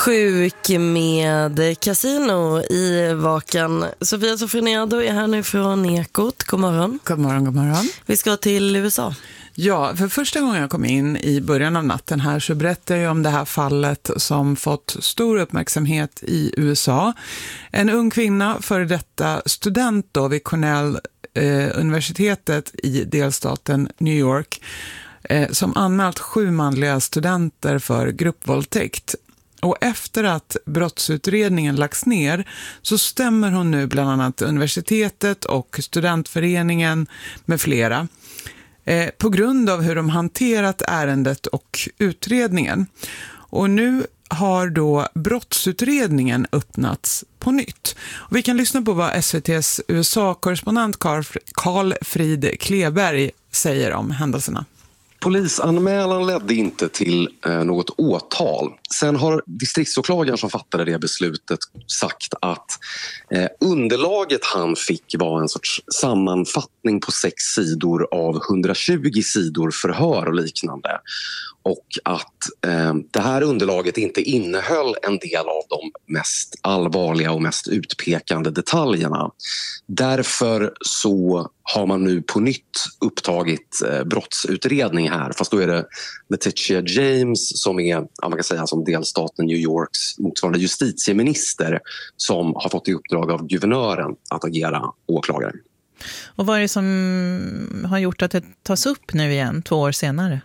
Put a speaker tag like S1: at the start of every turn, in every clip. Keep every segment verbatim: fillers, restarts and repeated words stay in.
S1: Sjuk med kasino i vakan. Sofia Sofreniado är här nu från Ekot. God morgon.
S2: God morgon, god morgon.
S1: Vi ska till U S A.
S2: Ja, för första gången jag kom in i början av natten här så berättade jag om det här fallet som fått stor uppmärksamhet i U S A. En ung kvinna, före detta student då vid Cornell eh, universitetet i delstaten New York, eh, som anmält sju manliga studenter för gruppvåldtäkt. Och efter att brottsutredningen lagts ner så stämmer hon nu bland annat universitetet och studentföreningen med flera eh, på grund av hur de hanterat ärendet och utredningen. Och nu har då brottsutredningen öppnats på nytt. Och vi kan lyssna på vad S V T:s U S A-korrespondent Carl Frid Kleberg säger om händelserna.
S3: Polisanmälan ledde inte till eh, något åtal. Sen har distriktsåklagaren som fattade det beslutet sagt att eh, underlaget han fick var en sorts sammanfattning på sex sidor av hundratjugo sidor förhör och liknande. Och att eh, det här underlaget inte innehöll en del av de mest allvarliga och mest utpekande detaljerna. Därför så har man nu på nytt upptagit eh, brottsutredning här. Fast då är det Letitia James som är, ja, man kan säga som delstaten New Yorks motsvarande justitieminister som har fått i uppdrag av guvernören att agera åklagare.
S4: Och vad är det som har gjort att det tas upp nu igen, två år senare?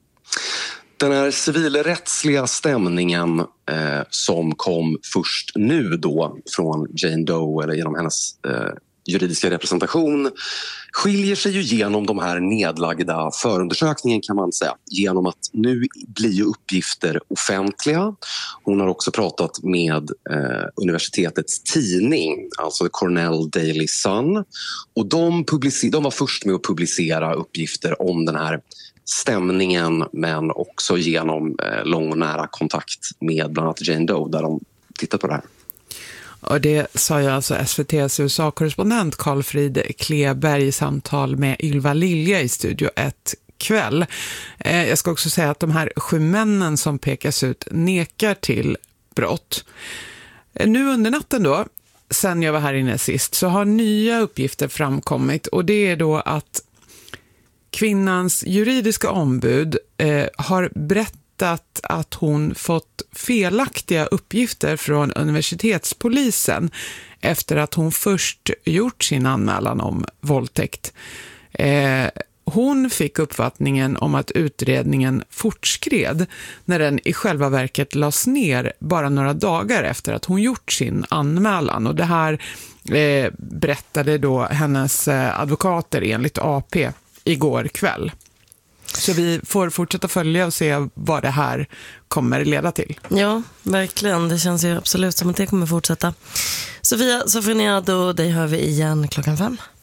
S3: Den här civilrättsliga stämningen eh, som kom först nu då från Jane Doe eller genom hennes eh, juridiska representation skiljer sig ju genom de här nedlagda förundersökningen kan man säga. Genom att nu blir ju uppgifter offentliga. Hon har också pratat med eh, universitetets tidning, alltså Cornell Daily Sun. Och de, publicer- de var först med att publicera uppgifter om den här stämningen men också genom eh, lång och nära kontakt med bland annat Jane Doe där de tittar på det här.
S2: Och det sa ju alltså S V T:s U S A-korrespondent Carl Frid Kleberg i samtal med Ylva Lilja i Studio ett kväll. Eh, jag ska också säga att de här sju männen som pekas ut nekar till brott. Eh, nu under natten då, sen jag var här inne sist, så har nya uppgifter framkommit och det är då att kvinnans juridiska ombud eh, har berättat att hon fått felaktiga uppgifter från universitetspolisen efter att hon först gjort sin anmälan om våldtäkt. Eh, hon fick uppfattningen om att utredningen fortskred när den i själva verket lades ner bara några dagar efter att hon gjort sin anmälan. Och det här eh, berättade då hennes eh, advokater enligt A P igår kväll. Så vi får fortsätta följa och se vad det här kommer leda till.
S1: Ja, verkligen. Det känns ju absolut som att det kommer fortsätta. Sofia Sofreniado, dig hör vi igen klockan fem.